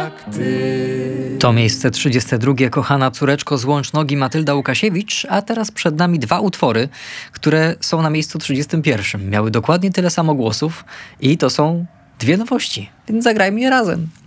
jak ty. To miejsce 32. Kochana córeczko z Łącznogi Matylda Łukasiewicz, a teraz przed nami dwa utwory, które są na miejscu 31. Miały dokładnie tyle samo głosów i to są dwie nowości, więc zagrajmy je razem.